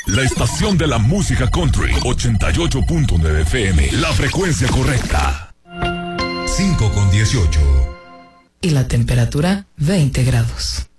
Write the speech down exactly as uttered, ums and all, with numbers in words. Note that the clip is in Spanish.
La estación de la música country, ochenta y ocho punto nueve F M, la frecuencia correcta. cinco con dieciocho. Y la temperatura, veinte grados.